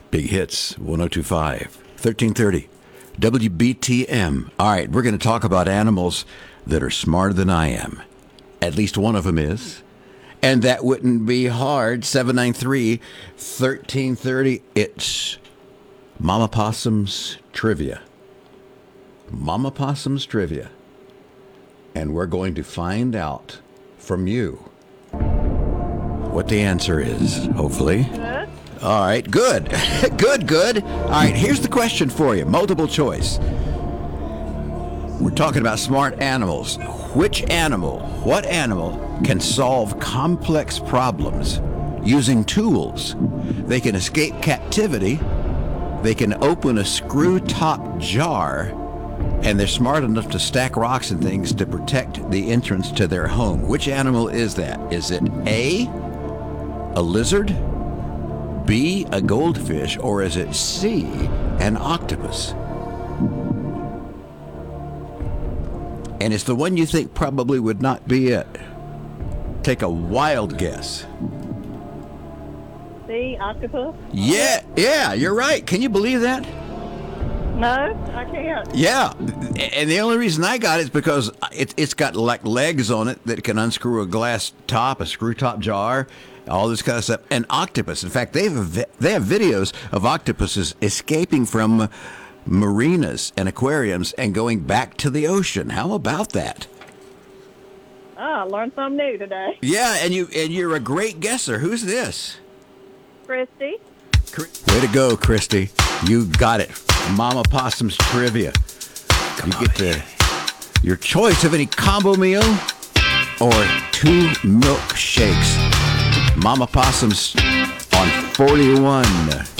Big Hits, 1025, 1330, WBTM. All right, we're going to talk about animals that are smarter than I am. At least one of them is. And that wouldn't be hard. 793-1330. It's Mama Possum's Trivia. Mama Possum's Trivia. And we're going to find out from you what the answer is, hopefully. All right, good. Good. All right, here's the question for you. Multiple choice. We're talking about smart animals. What animal can solve complex problems using tools? They can escape captivity. They can open a screw-top jar. And they're smart enough to stack rocks and things to protect the entrance to their home. Which animal is that? Is it A, a lizard, B, a goldfish, or is it C, an octopus? And it's the one you think probably would not be it. Take a wild guess. C, octopus? Yeah, you're right. Can you believe that? No, I can't. Yeah, and the only reason I got it is because it's got like legs on it that can unscrew a glass top, a screw top jar, all this kind of stuff. An octopus. In fact, they have videos of octopuses escaping from marinas and aquariums and going back to the ocean. How about that? I learned something new today. Yeah, and you're a great guesser. Who's this? Christy. Way to go, Christy. You got it. Mama Possum's Trivia. You get your choice of any combo meal or 2 milkshakes. Mama Possum's on 41.